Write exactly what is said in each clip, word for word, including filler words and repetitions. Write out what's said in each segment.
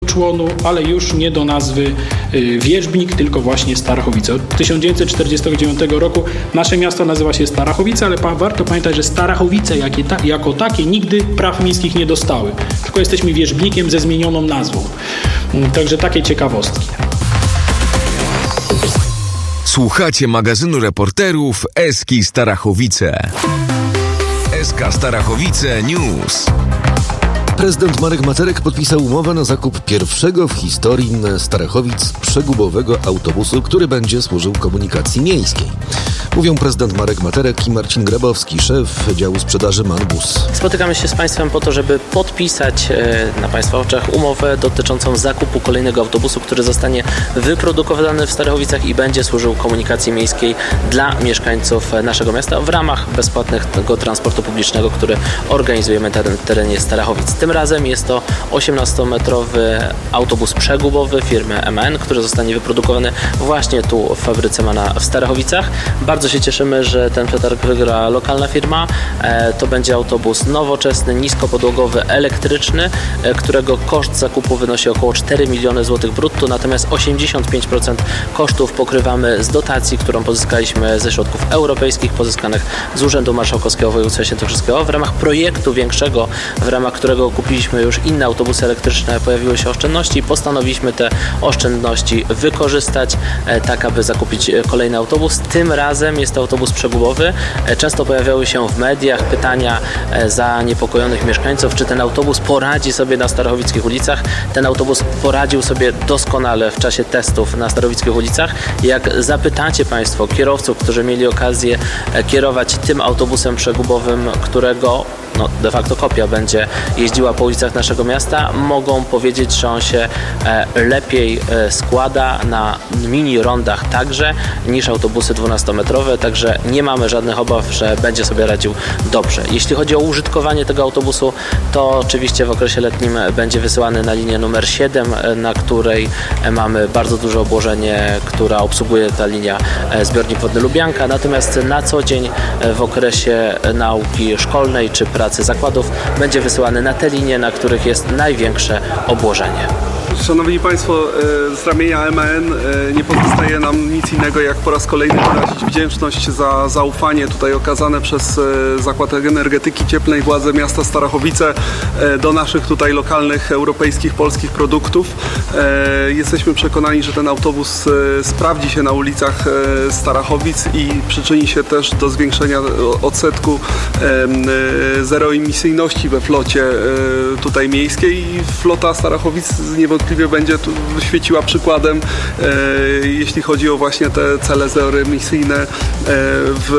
członu, ale już nie do nazwy Wierzbnik, tylko właśnie Starachowice. Od tysiąc dziewięćset czterdziestego dziewiątego roku nasze miasto nazywa się Starachowice, ale warto pamiętać, że Starachowice jakie ta, jako takie nigdy praw miejskich nie dostały, tylko jesteśmy Wierzbnikiem ze zmienioną nazwą. Także takie ciekawostki. Słuchacie magazynu reporterów Eski Starachowice. S K Starachowice News. Prezydent Marek Materek podpisał umowę na zakup pierwszego w historii Starachowic przegubowego autobusu, który będzie służył komunikacji miejskiej. Mówią prezydent Marek Materek i Marcin Grabowski, szef działu sprzedaży Manbus. Spotykamy się z Państwem po to, żeby podpisać na Państwa oczach umowę dotyczącą zakupu kolejnego autobusu, który zostanie wyprodukowany w Starachowicach i będzie służył komunikacji miejskiej dla mieszkańców naszego miasta w ramach bezpłatnego transportu publicznego, który organizujemy na terenie Starachowic. Tym razem jest to osiemnastometrowy autobus przegubowy firmy M A N, który zostanie wyprodukowany właśnie tu w fabryce MANa w Starachowicach. Bardzo się cieszymy, że ten przetarg wygra lokalna firma. To będzie autobus nowoczesny, niskopodłogowy, elektryczny, którego koszt zakupu wynosi około cztery miliony złotych brutto, natomiast osiemdziesiąt pięć procent kosztów pokrywamy z dotacji, którą pozyskaliśmy ze środków europejskich, pozyskanych z Urzędu Marszałkowskiego Województwa Świętokrzyskiego. W ramach projektu większego, w ramach którego kupiliśmy już inne autobusy elektryczne, pojawiły się oszczędności i postanowiliśmy te oszczędności wykorzystać, tak aby zakupić kolejny autobus. Tym razem jest to autobus przegubowy. Często pojawiały się w mediach pytania zaniepokojonych mieszkańców, czy ten autobus poradzi sobie na starochowickich ulicach. Ten autobus poradził sobie doskonale w czasie testów na starochowickich ulicach. Jak zapytacie Państwo kierowców, którzy mieli okazję kierować tym autobusem przegubowym, którego no, de facto kopia będzie jeździła po ulicach naszego miasta, mogą powiedzieć, że on się lepiej składa na mini rondach także niż autobusy dwunastometrowe, także nie mamy żadnych obaw, że będzie sobie radził dobrze. Jeśli chodzi o użytkowanie tego autobusu, to oczywiście w okresie letnim będzie wysyłany na linię numer siedem, na której mamy bardzo duże obłożenie, która obsługuje ta linia zbiornik wodny Lubianka, natomiast na co dzień w okresie nauki szkolnej czy pracy zakładów będzie wysyłany na te linie, na których jest największe obłożenie. Szanowni Państwo, z ramienia M A N nie pozostaje nam nic innego, jak po raz kolejny wyrazić wdzięczność za zaufanie tutaj okazane przez Zakład Energetyki Cieplnej, władze miasta Starachowice do naszych tutaj lokalnych, europejskich, polskich produktów. Jesteśmy przekonani, że ten autobus sprawdzi się na ulicach Starachowic i przyczyni się też do zwiększenia odsetku zeroemisyjności we flocie tutaj miejskiej i flota Starachowic niewątpliwie będzie tu świeciła przykładem, e, jeśli chodzi o właśnie te cele zeroemisyjne e, w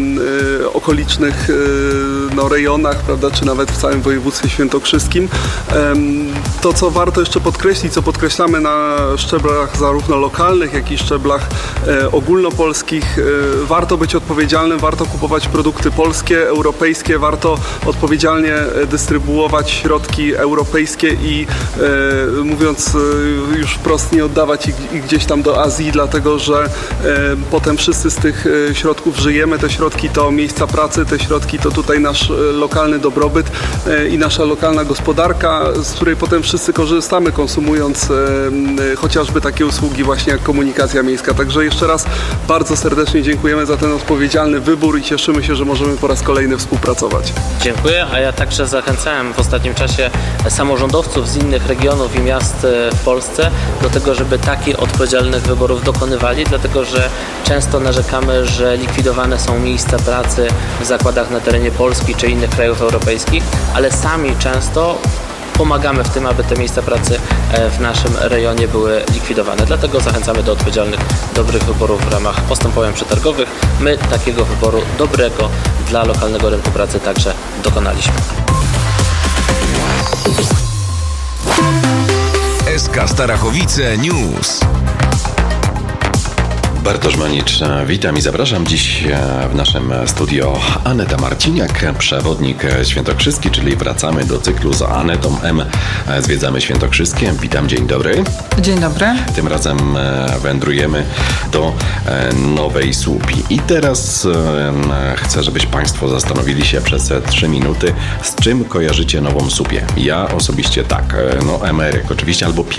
e, okolicznych e, no, rejonach, prawda, czy nawet w całym województwie świętokrzyskim. E, to, co warto jeszcze podkreślić, co podkreślamy na szczeblach zarówno lokalnych, jak i szczeblach e, ogólnopolskich, e, warto być odpowiedzialnym, warto kupować produkty polskie, europejskie, warto odpowiedzialnie dystrybuować środki europejskie i e, mówiąc już wprost nie oddawać ich, ich gdzieś tam do Azji, dlatego że e, potem wszyscy z tych e, środków żyjemy. Te środki to miejsca pracy, te środki to tutaj nasz e, lokalny dobrobyt e, i nasza lokalna gospodarka, z której potem wszyscy korzystamy, konsumując e, e, chociażby takie usługi właśnie jak komunikacja miejska. Także jeszcze raz bardzo serdecznie dziękujemy za ten odpowiedzialny wybór i cieszymy się, że możemy po raz kolejny współpracować. Dziękuję, a ja także zachęcałem w ostatnim czasie samorządowców z innych regionów i miast w Polsce do tego, żeby takich odpowiedzialnych wyborów dokonywali, dlatego że często narzekamy, że likwidowane są miejsca pracy w zakładach na terenie Polski czy innych krajów europejskich, ale sami często pomagamy w tym, aby te miejsca pracy w naszym rejonie były likwidowane. Dlatego zachęcamy do odpowiedzialnych, dobrych wyborów w ramach postępowań przetargowych. My takiego wyboru dobrego dla lokalnego rynku pracy także dokonaliśmy. S K Starachowice News. Bartosz Manicz, witam i zapraszam. Dziś w naszym studio Aneta Marciniak, przewodnik świętokrzyski, czyli wracamy do cyklu z Anetą M. Zwiedzamy Świętokrzyskie. Witam, dzień dobry. Dzień dobry. Tym razem wędrujemy do Nowej Słupi. I teraz chcę, żebyś Państwo zastanowili się przez trzy minuty, z czym kojarzycie Nową Słupię. Ja osobiście tak, no emeryk oczywiście, albo